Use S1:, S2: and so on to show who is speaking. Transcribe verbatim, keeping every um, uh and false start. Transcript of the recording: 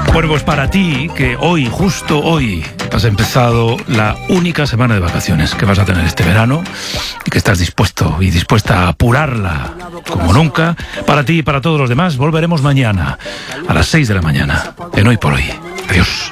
S1: Bueno, pues para ti, que hoy, justo hoy, has empezado la única semana de vacaciones que vas a tener este verano y que estás dispuesto y dispuesta a apurarla como nunca, para ti y para todos los demás, volveremos mañana a las seis de la mañana, en Hoy por Hoy. Adiós.